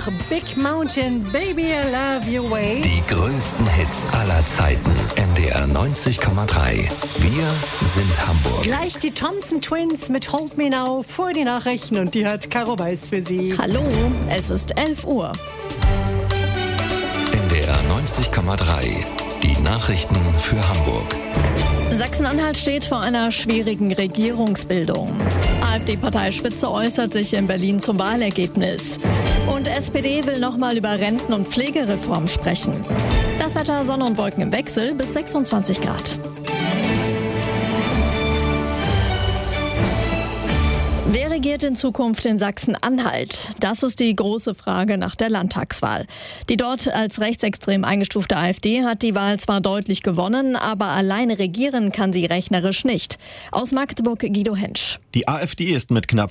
Big Mountain, Baby, I Love Your Way. Die größten Hits aller Zeiten. NDR 90,3. Wir sind Hamburg. Gleich die Thompson Twins mit Hold Me Now vor die Nachrichten und die hat Caro Weiß für Sie. Hallo, es ist 11 Uhr. NDR 90,3. Die Nachrichten für Hamburg. Sachsen-Anhalt steht vor einer schwierigen Regierungsbildung. AfD-Parteispitze äußert sich in Berlin zum Wahlergebnis. Und SPD will nochmal über Renten- und Pflegereform sprechen. Das Wetter: Sonne und Wolken im Wechsel bis 26 Grad. Wer regiert in Zukunft in Sachsen-Anhalt? Das ist die große Frage nach der Landtagswahl. Die dort als rechtsextrem eingestufte AfD hat die Wahl zwar deutlich gewonnen, aber alleine regieren kann sie rechnerisch nicht. Aus Magdeburg Guido Hentsch. Die AfD ist mit knapp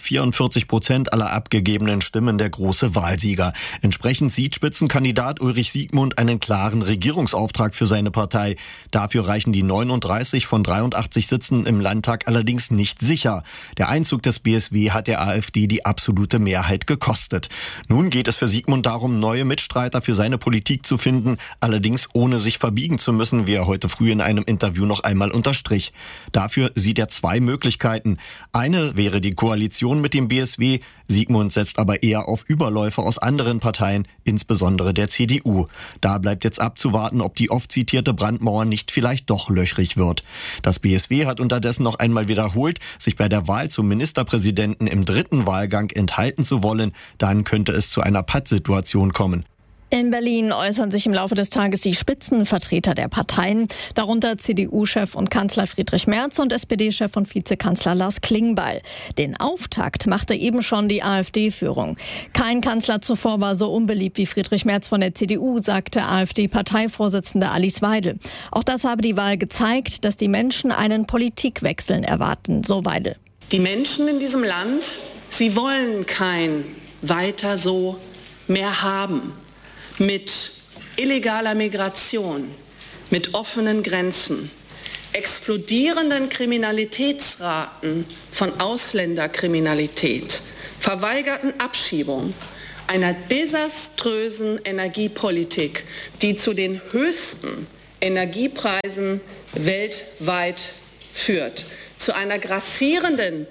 44% aller abgegebenen Stimmen der große Wahlsieger. Entsprechend sieht Spitzenkandidat Ulrich Siegmund einen klaren Regierungsauftrag für seine Partei. Dafür reichen die 39 von 83 Sitzen im Landtag allerdings nicht sicher. Der Einzug des BSW hat der AfD die absolute Mehrheit gekostet. Nun geht es für Siegmund darum, neue Mitstreiter für seine Politik zu finden, allerdings ohne sich verbiegen zu müssen, wie er heute früh in einem Interview noch einmal unterstrich. Dafür sieht er zwei Möglichkeiten. Eine wäre die Koalition mit dem BSW. Siegmund setzt aber eher auf Überläufe aus anderen Parteien, insbesondere der CDU. Da bleibt jetzt abzuwarten, ob die oft zitierte Brandmauer nicht vielleicht doch löchrig wird. Das BSW hat unterdessen noch einmal wiederholt, sich bei der Wahl zum Ministerpräsidenten im dritten Wahlgang enthalten zu wollen. Dann könnte es zu einer Pattsituation kommen. In Berlin äußern sich im Laufe des Tages die Spitzenvertreter der Parteien, darunter CDU-Chef und Kanzler Friedrich Merz und SPD-Chef und Vizekanzler Lars Klingbeil. Den Auftakt machte eben schon die AfD-Führung. Kein Kanzler zuvor war so unbeliebt wie Friedrich Merz von der CDU, sagte AfD-Parteivorsitzende Alice Weidel. Auch das habe die Wahl gezeigt, dass die Menschen einen Politikwechsel erwarten, so Weidel. Die Menschen in diesem Land, sie wollen kein weiter so mehr haben. Mit illegaler Migration, mit offenen Grenzen, explodierenden Kriminalitätsraten von Ausländerkriminalität, verweigerten Abschiebungen, einer desaströsen Energiepolitik, die zu den höchsten Energiepreisen weltweit führt, zu einer grassierenden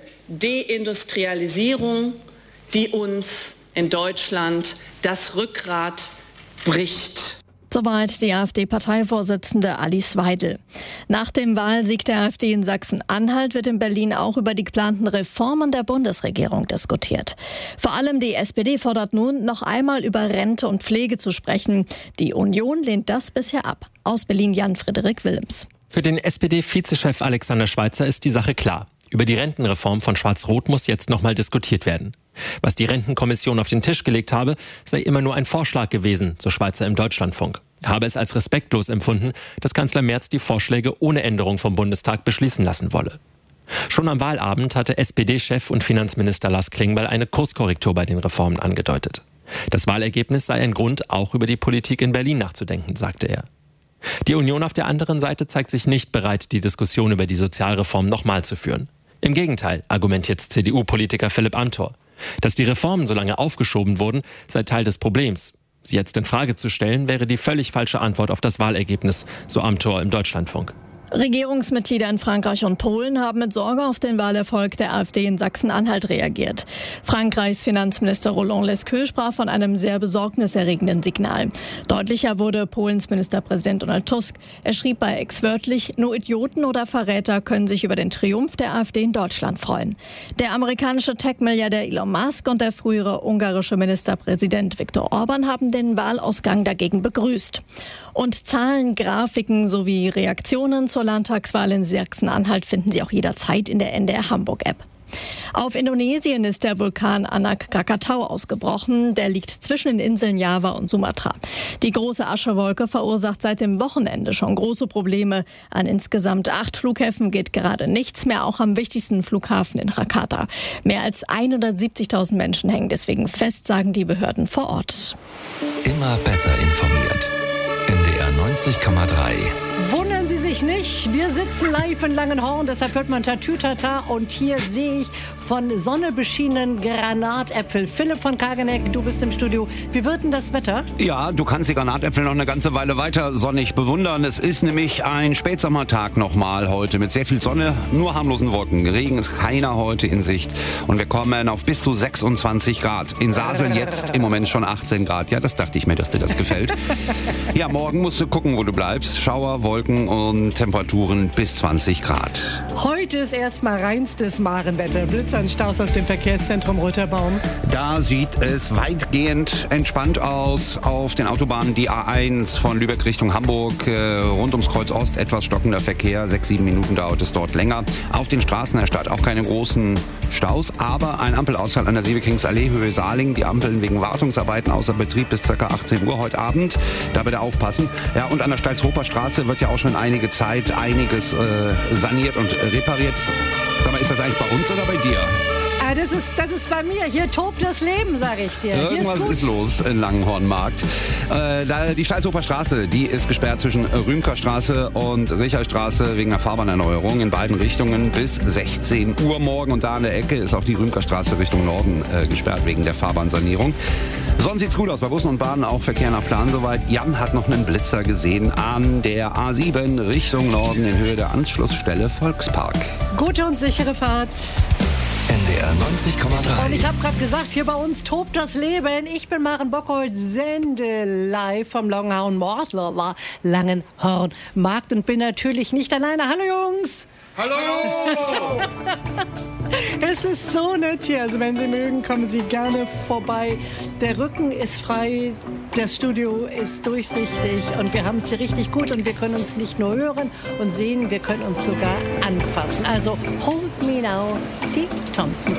Deindustrialisierung, die uns in Deutschland das Rückgrat bricht. Soweit die AfD-Parteivorsitzende Alice Weidel. Nach dem Wahlsieg der AfD in Sachsen-Anhalt wird in Berlin auch über die geplanten Reformen der Bundesregierung diskutiert. Vor allem die SPD fordert nun, noch einmal über Rente und Pflege zu sprechen. Die Union lehnt das bisher ab. Aus Berlin Jan-Frederik Willems. Für den SPD-Vizechef Alexander Schweitzer ist die Sache klar. Über die Rentenreform von Schwarz-Rot muss jetzt nochmal diskutiert werden. Was die Rentenkommission auf den Tisch gelegt habe, sei immer nur ein Vorschlag gewesen, so Schweitzer im Deutschlandfunk. Er habe es als respektlos empfunden, dass Kanzler Merz die Vorschläge ohne Änderung vom Bundestag beschließen lassen wolle. Schon am Wahlabend hatte SPD-Chef und Finanzminister Lars Klingbeil eine Kurskorrektur bei den Reformen angedeutet. Das Wahlergebnis sei ein Grund, auch über die Politik in Berlin nachzudenken, sagte er. Die Union auf der anderen Seite zeigt sich nicht bereit, die Diskussion über die Sozialreform nochmal zu führen. Im Gegenteil, argumentiert CDU-Politiker Philipp Amthor. Dass die Reformen so lange aufgeschoben wurden, sei Teil des Problems. Sie jetzt in Frage zu stellen, wäre die völlig falsche Antwort auf das Wahlergebnis, so Amthor im Deutschlandfunk. Regierungsmitglieder in Frankreich und Polen haben mit Sorge auf den Wahlerfolg der AfD in Sachsen-Anhalt reagiert. Frankreichs Finanzminister Roland Lescure sprach von einem sehr besorgniserregenden Signal. Deutlicher wurde Polens Ministerpräsident Donald Tusk. Er schrieb bei X wörtlich: Nur Idioten oder Verräter können sich über den Triumph der AfD in Deutschland freuen. Der amerikanische Tech-Milliardär Elon Musk und der frühere ungarische Ministerpräsident Viktor Orban haben den Wahlausgang dagegen begrüßt. Und Zahlen, Grafiken sowie Reaktionen zur Landtagswahl in Sachsen-Anhalt finden Sie auch jederzeit in der NDR Hamburg-App. Auf Indonesien ist der Vulkan Anak Krakatau ausgebrochen. Der liegt zwischen den Inseln Java und Sumatra. Die große Aschewolke verursacht seit dem Wochenende schon große Probleme. An insgesamt 8 Flughäfen geht gerade nichts mehr, auch am wichtigsten Flughafen in Jakarta. Mehr als 170.000 Menschen hängen deswegen fest, sagen die Behörden vor Ort. Immer besser informiert. NDR 90,3. Wundern Sie sich ich nicht. Wir sitzen live in Langenhorn, deshalb hört man Tatütata. Und hier sehe ich von Sonne beschienenen Granatäpfel. Philipp von Kageneck, du bist im Studio. Wie wird denn das Wetter? Ja, du kannst die Granatäpfel noch eine ganze Weile weiter sonnig bewundern. Es ist nämlich ein Spätsommertag nochmal heute mit sehr viel Sonne, nur harmlosen Wolken. Regen ist keiner heute in Sicht. Und wir kommen auf bis zu 26 Grad. In Sasel jetzt im Moment schon 18 Grad. Ja, das dachte ich mir, dass dir das gefällt. Ja, morgen musst du gucken, wo du bleibst. Schauer, Wolken und Temperaturen bis 20 Grad. Heute ist erstmal reinstes Marenwetter. Blitzer und Staus aus dem Verkehrszentrum Roter Baum. Da sieht es weitgehend entspannt aus. Auf den Autobahnen die A1 von Lübeck Richtung Hamburg, rund ums Kreuz Ost etwas stockender Verkehr. 6-7 Minuten dauert es dort länger. Auf den Straßen der Stadt auch keine großen Staus, aber ein Ampelausfall an der Siebekingsallee, Höhe Saarling. Die Ampeln wegen Wartungsarbeiten außer Betrieb bis ca. 18 Uhr heute Abend. Da bitte aufpassen. Ja, und an der Stalzhofer Straße wird ja auch schon einige Zeit einiges saniert und repariert. Sag mal, ist das eigentlich bei uns oder bei dir? Das ist bei mir. Hier tobt das Leben, sag ich dir. Irgendwas ist los in Langenhornmarkt. Die Stalzhofer Straße, die ist gesperrt zwischen Rümkerstraße und Richardstraße wegen der Fahrbahnerneuerung in beiden Richtungen bis 16 Uhr morgen. Und da an der Ecke ist auch die Rümkerstraße Richtung Norden gesperrt wegen der Fahrbahnsanierung. Sonst sieht's gut aus. Bei Bussen und Bahnen auch Verkehr nach Plan soweit. Jan hat noch einen Blitzer gesehen an der A7 Richtung Norden in Höhe der Anschlussstelle Volkspark. Gute und sichere Fahrt. NDR 90,3. Und ich habe gerade gesagt, hier bei uns tobt das Leben. Ich bin Maren Bockholz, sende live vom Langenhorn-Markt und bin natürlich nicht alleine. Hallo Jungs! Hallo! Es ist so nett hier. Also wenn Sie mögen, kommen Sie gerne vorbei. Der Rücken ist frei, das Studio ist durchsichtig und wir haben es hier richtig gut und wir können uns nicht nur hören und sehen, wir können uns sogar anfassen. Also Hold Me Now, die Thompson.